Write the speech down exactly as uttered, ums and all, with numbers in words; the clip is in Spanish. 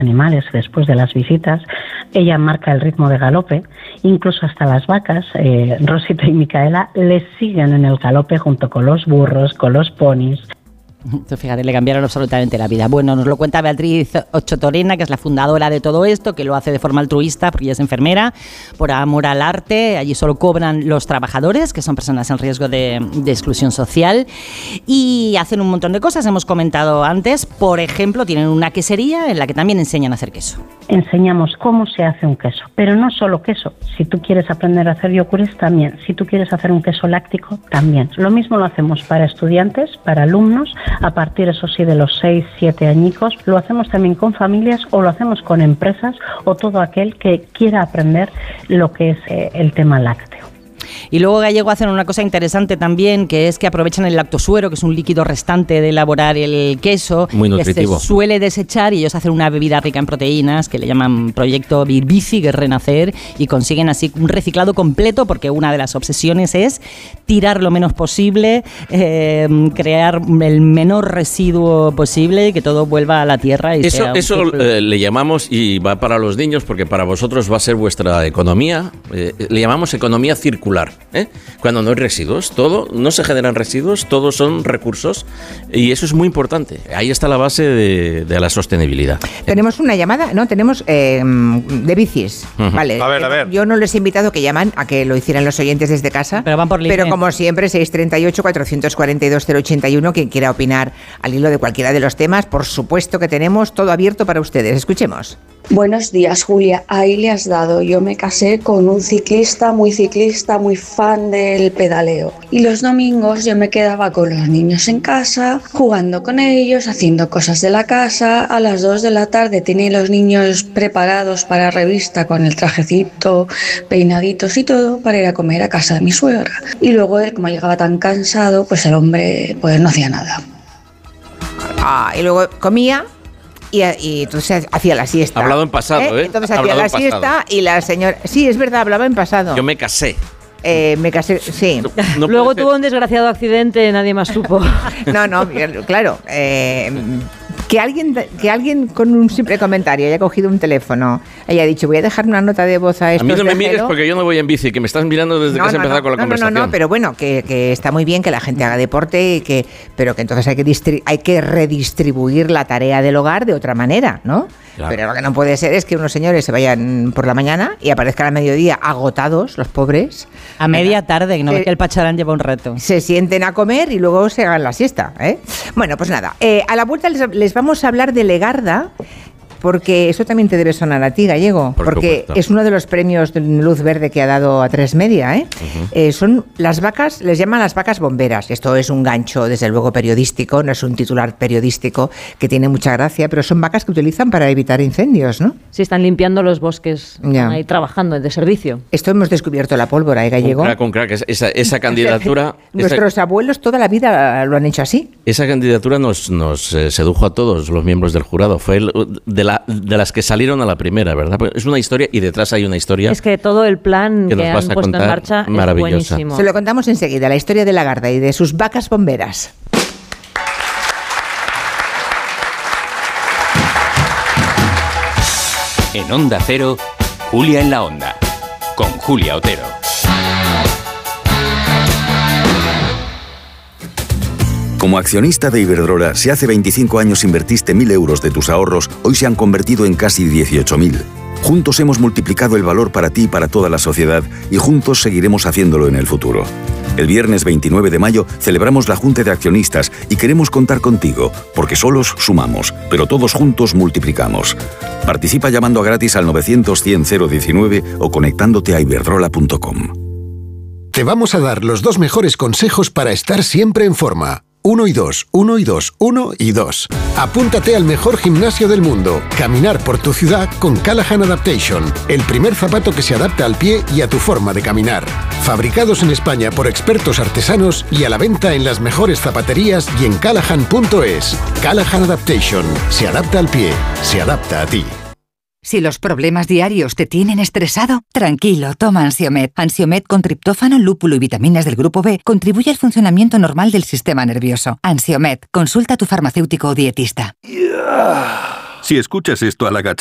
animales después de las visitas. Ella marca el ritmo de galope, incluso hasta las vacas, eh, Rosita y Micaela, les siguen en el galope junto con los burros, con los ponis. Entonces, fíjate, le cambiaron absolutamente la vida. Bueno, nos lo cuenta Beatriz Ochotorena, que es la fundadora de todo esto, que lo hace de forma altruista porque ella es enfermera, por amor al arte. Allí solo cobran los trabajadores, que son personas en riesgo de, de exclusión social, y hacen un montón de cosas, hemos comentado antes. Por ejemplo, tienen una quesería en la que también enseñan a hacer queso. Enseñamos cómo se hace un queso, pero no solo queso. Si tú quieres aprender a hacer yogures, también. Si tú quieres hacer un queso láctico, también. Lo mismo lo hacemos para estudiantes, para alumnos, a partir, eso sí, de los seis, siete añicos. Lo hacemos también con familias o lo hacemos con empresas o todo aquel que quiera aprender lo que es eh, el tema lácteo. Y luego Gallego hacen una cosa interesante también, que es que aprovechan el lactosuero, que es un líquido restante de elaborar el queso, muy nutritivo, que se suele desechar, y ellos hacen una bebida rica en proteínas que le llaman Proyecto Birbici, que es Renacer, y consiguen así un reciclado completo, porque una de las obsesiones es tirar lo menos posible, eh, crear el menor residuo posible y que todo vuelva a la tierra. Y eso sea eso eh, le llamamos, y va para los niños, porque para vosotros va a ser vuestra economía, eh, le llamamos economía circular. ¿Eh? Cuando no hay residuos, todo, no se generan residuos, todos son recursos, y eso es muy importante. Ahí está la base de, de la sostenibilidad. Tenemos una llamada, no, tenemos eh, de bicis. Uh-huh. Vale. A ver, a ver. Yo no les he invitado que llaman a que lo hicieran los oyentes desde casa, pero van por línea. Pero como siempre, seis treinta y ocho, cuatrocientos cuarenta y dos, cero ochenta y uno, quien quiera opinar al hilo de cualquiera de los temas, por supuesto que tenemos todo abierto para ustedes. Escuchemos. Buenos días, Julia. Ahí le has dado. Yo me casé con un ciclista, muy ciclista, muy fan del pedaleo. Y los domingos yo me quedaba con los niños en casa, jugando con ellos, haciendo cosas de la casa. A las dos de la tarde tenía los niños preparados para revista con el trajecito, peinaditos y todo, para ir a comer a casa de mi suegra. Y luego él, como llegaba tan cansado, pues el hombre pues no hacía nada. Ah, y luego comía. Y, y entonces hacía la siesta. Hablado en pasado, ¿eh? ¿eh? Entonces hacía la siesta y la señora... Sí, es verdad, hablaba en pasado. Yo me casé. Eh, me casé, sí. No, no Luego tuvo un desgraciado accidente, nadie más supo. No, no, claro. Eh, que alguien que alguien con un simple comentario haya cogido un teléfono, haya dicho, voy a dejar una nota de voz a estos. A mí no me de mires Gelo. Porque yo no voy en bici, que me estás mirando desde no, que has no, empezado no, con la no, conversación. No, no, no, pero bueno, que, que está muy bien que la gente haga deporte, y que, pero que entonces hay que, distri- hay que redistribuir la tarea del hogar de otra manera, ¿no? Claro. Pero lo que no puede ser es que unos señores se vayan por la mañana y aparezcan al mediodía agotados, los pobres. A media tarde, que no eh, ves que el pacharán lleva un reto. Se sienten a comer y luego se hagan la siesta, ¿eh? Bueno, pues nada, eh, a la vuelta les, les vamos a hablar de Legarda, porque eso también te debe sonar a ti, Gallego, Por porque supuesto. Es uno de los premios de luz verde que ha dado a Tres Media, ¿eh? Uh-huh. Eh, son las vacas, les llaman las vacas bomberas. Esto es un gancho, desde luego, periodístico, no es un titular periodístico que tiene mucha gracia, pero son vacas que utilizan para evitar incendios, ¿no? Sí, están limpiando los bosques, ya. Ahí trabajando de servicio. Esto hemos descubierto la pólvora, ¿eh, Gallego? Con crack, con crack. Esa, esa candidatura... Nuestros esa, abuelos toda la vida lo han hecho así. Esa candidatura nos, nos eh, sedujo a todos los miembros del jurado. Fue el, de, la, de las que salieron a la primera, ¿verdad? Es una historia y detrás hay una historia. Es que todo el plan que, que han puesto en marcha es buenísimo. Se lo contamos enseguida, la historia de Legarda y de sus vacas bomberas. En Onda Cero, Julia en la Onda, con Julia Otero. Como accionista de Iberdrola, si hace veinticinco años invertiste mil euros de tus ahorros, hoy se han convertido en casi dieciocho mil. Juntos hemos multiplicado el valor para ti y para toda la sociedad, y juntos seguiremos haciéndolo en el futuro. El viernes veintinueve de mayo celebramos la Junta de Accionistas y queremos contar contigo, porque solos sumamos, pero todos juntos multiplicamos. Participa llamando a gratis al novecientos cien cero diecinueve o conectándote a iberdrola punto com. Te vamos a dar los dos mejores consejos para estar siempre en forma. Uno y dos, uno y dos, uno y dos. Apúntate al mejor gimnasio del mundo. Caminar por tu ciudad con Callahan Adaptation. El primer zapato que se adapta al pie y a tu forma de caminar. Fabricados en España por expertos artesanos y a la venta en las mejores zapaterías y en callahan punto es. Callahan Adaptation. Se adapta al pie. Se adapta a ti. Si los problemas diarios te tienen estresado, tranquilo, toma Ansiomed. Ansiomed con triptófano, lúpulo y vitaminas del grupo B contribuye al funcionamiento normal del sistema nervioso. Ansiomed, consulta a tu farmacéutico o dietista. Yeah. Si escuchas esto al agachar,